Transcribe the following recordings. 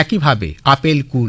একইভাবে আপেল কুল,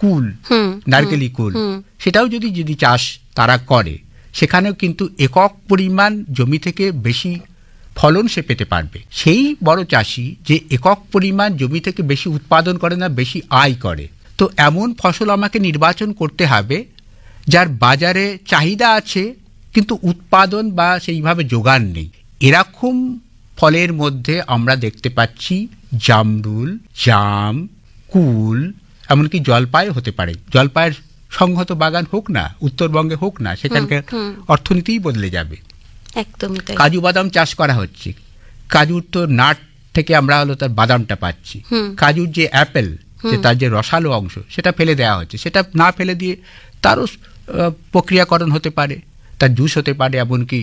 নারকেলি কুল, সেটাও যদি চাষ তারা করে, সেখানেও কিন্তু একক পরিমাণ জমি থেকে বেশি ফলন সে পেতে পারবে। সেই বড় চাষি যে একক পরিমাণ জমি থেকে বেশি উৎপাদন করে না, বেশি আয় করে। তো এমন ফসল আমাকে নির্বাচন করতে হবে যার বাজারে চাহিদা আছে কিন্তু উৎপাদন বা সেইভাবে যোগান নেই। এরকম ফলের মধ্যে আমরা দেখতে পাচ্ছি জামরুল, জাম, কুল, এমনকি জলপাই হতে পারে। জলপাইয়ের সংহত বাগান হোক না, উত্তরবঙ্গে হোক না, সেখানকার অর্থনীতিই বদলে যাবে। একদমই তাই। কাজু বাদাম চাষ করা হচ্ছে, কাজুর তো নাট থেকে আমরা হলো তার বাদামটা পাচ্ছি। কাজুর যে অ্যাপেল, যে তার যে রসালো অংশ, সেটা ফেলে দেওয়া হচ্ছে। সেটা না ফেলে দিয়ে তারও প্রক্রিয়াকরণ হতে পারে, তার জুস হতে পারে, এমনকি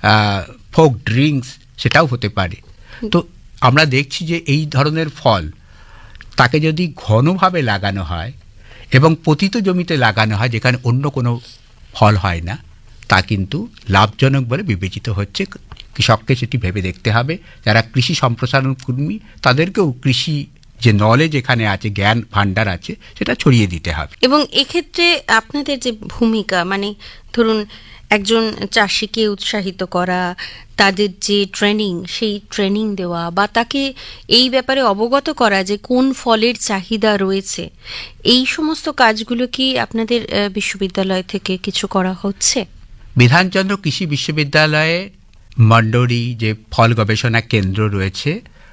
ফোক ড্রিঙ্কস সেটাও হতে পারে। তো আমরা দেখছি যে এই ধরনের ফল তাকে যদি ঘনভাবে লাগানো হয় এবং পতিত জমিতে লাগানো হয় যেখানে অন্য কোনো ফল হয় না, তা কিন্তু লাভজনক বলে বিবেচিত হচ্ছে। কৃষককে সেটি ভেবে দেখতে হবে। যারা কৃষি সম্প্রসারণ কর্মী, তাদেরকেও কৃষি যে নলেজ এখানে আছে, জ্ঞান ভাণ্ডার আছে, সেটা ছড়িয়ে দিতে হবে। এবং এক্ষেত্রে আপনাদের যে ভূমিকা, মানে ধরুন একজন চাষিকে উৎসাহিত করা, তাদের যে ট্রেনিং, সেই ট্রেনিং দেওয়া বা তাকে এই ব্যাপারে অবগত করা যে কোন ফলের চাহিদা রয়েছে, এই সমস্ত কাজগুলো কি আপনাদের বিশ্ববিদ্যালয় থেকে কিছু করা হচ্ছে? বিধানচন্দ্র কৃষি বিশ্ববিদ্যালয়ে মন্ডরি যে ফল গবেষণা কেন্দ্র রয়েছে,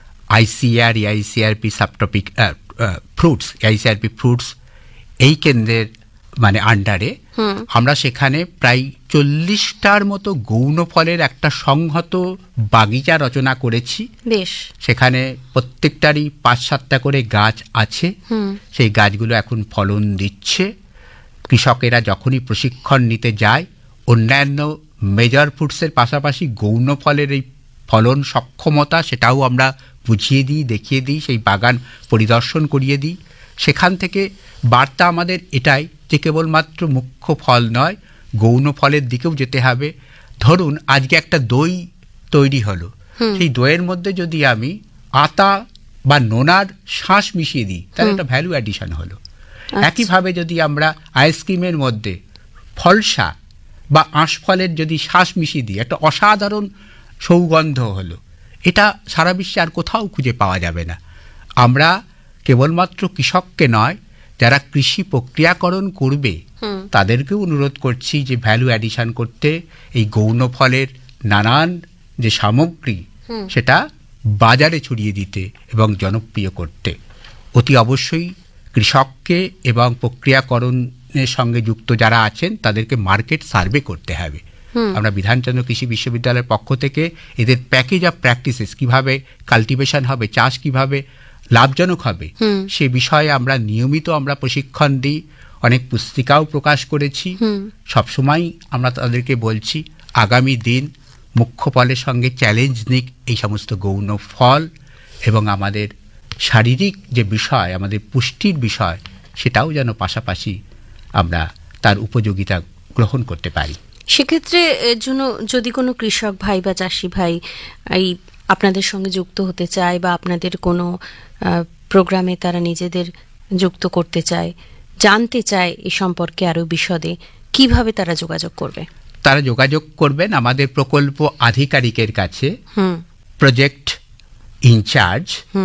ICAR, AICRP সাবটপিক fruits, AICRP fruits, এই কেন্দ্রের মানে আন্ডারে আমরা সেখানে প্রায় 40টার মতো গৌণ ফলের একটা সংহত বাগিচা রচনা করেছি। বেশ। সেখানে প্রত্যেকটারই 5-7টা করে গাছ আছে। সেই গাছগুলো এখন ফলন দিচ্ছে। কৃষকেরা যখনই প্রশিক্ষণ নিতে যায়, অন্যান্য মেজর ফ্রুটসের পাশাপাশি গৌণ ফলের এই ফলন সক্ষমতা সেটাও আমরা বুঝিয়ে দিই, দেখিয়ে দিই, সেই বাগান পরিদর্শন করিয়ে দিই। সেখান থেকে বার্তা আমাদের এটাই যে কেবলমাত্র মুখ্য ফল নয়, গৌণ ফলের দিকেও যেতে হবে। ধরুন আজকে একটা দই তৈরি হলো, সেই দইয়ের মধ্যে যদি আমি আতা বা নোনার শাঁস মিশিয়ে দিই, তাহলে একটা ভ্যালু অ্যাডিশন হলো। একইভাবে যদি আমরা আইসক্রিমের মধ্যে ফলসা বা আঁশফলের যদি শাঁস মিশিয়ে দিই, একটা অসাধারণ সৌগন্ধ হলো। এটা সারা বিশ্বে আর কোথাও খুঁজে পাওয়া যাবে না। আমরা কেবলমাত্র কৃষককে নয়, যারা কৃষি প্রক্রিয়াকরণ করবে তাদেরকেও অনুরোধ করছি যে ভ্যালু অ্যাডিশন করতে, এই গৌণ ফলের নানান যে সামগ্রী সেটা বাজারে ছড়িয়ে দিতে এবং জনপ্রিয় করতে। অতি অবশ্যই কৃষককে এবং প্রক্রিয়াকরণের সঙ্গে যুক্ত যারা আছেন তাদেরকে মার্কেট সার্ভে করতে হবে। আমরা বিধানচন্দ্র কৃষি বিশ্ববিদ্যালয়ের পক্ষ থেকে এদের প্যাকেজ অফ প্র্যাকটিসেস, কিভাবে কাল্টিভেশন হবে, চাষ কিভাবে লাভজনক হবে, সে বিষয়ে আমরা নিয়মিত প্রশিক্ষণ দিই। অনেক পুস্তিকাও প্রকাশ করেছি। সবসময় আমরা তাদেরকে বলছি আগামী দিন মুখ্য ফলের সঙ্গে চ্যালেঞ্জ নিক এই সমস্ত গৌণ ফল, এবং আমাদের শারীরিক যে বিষয়, আমাদের পুষ্টির বিষয়, সেটাও যেন পাশাপাশি আমরা তার উপযোগিতা গ্রহণ করতে পারি। সেক্ষেত্রে জন্য যদি কোনো কৃষক ভাই বা চাষি ভাই এই আপনাদের সঙ্গে যুক্ত হতে চায় বা আপনাদের কোনো প্রোগ্রামে তারা নিজেদের যুক্ত করতে চায়, জানতে চায় এই সম্পর্কে আরো বিশদে, কিভাবে তারা যোগাযোগ করবে? তারা যোগাযোগ করবেন আমাদের প্রকল্প আধিকারিকের কাছে। প্রজেক্ট ইনচার্জ,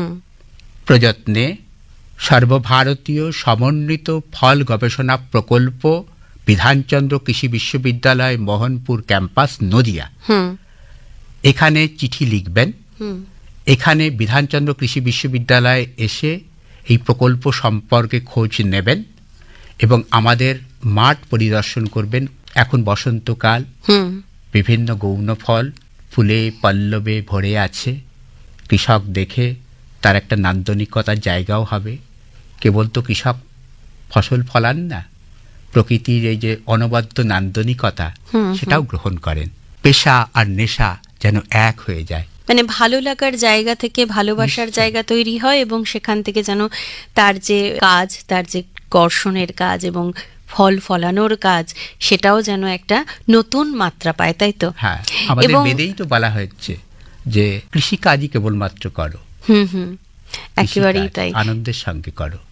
প্রযত্নে সর্বভারতীয় সমন্বিত ফল গবেষণা প্রকল্প, বিধানচন্দ্র কৃষি বিশ্ববিদ্যালয়, মোহনপুর ক্যাম্পাস, নদিয়া। এখানে চিঠি লিখবেন। এখানে বিধানচন্দ্র কৃষি বিশ্ববিদ্যালয়ে এসে এই প্রকল্প সম্পর্কে খোঁজ নেবেন এবং আমাদের মাঠ পরিদর্শন করবেন। এখন বসন্তকাল, বিভিন্ন গৌণ ফল ফুলে পল্লবে ভরে আছে। কৃষক দেখে তার একটা নান্দনিকতার জায়গাও হবে। কেবল তো কৃষক ফসল ফলান না, প্রকৃতির এই যে অনবদ্য নান্দনিকতা সেটাও গ্রহণ করেন। পেশা আর নেশা যেন এক হয়ে যায়, মানে ভালো লাগার জায়গা থেকে ভালোবাসার জায়গা তৈরি হয় এবং সেখান থেকে যেন তার যে কাজ, তার যে কর্ষণের কাজ এবং ফল ফলানোর কাজ, সেটাও যেন একটা নতুন মাত্রা পায়, তাই তো? হ্যাঁ, আমাদের বেদেই তো বলা হয়েছে যে কৃষিকাজই কেবলমাত্র করো, একেবারেই তাই, আনন্দের সঙ্গে করো।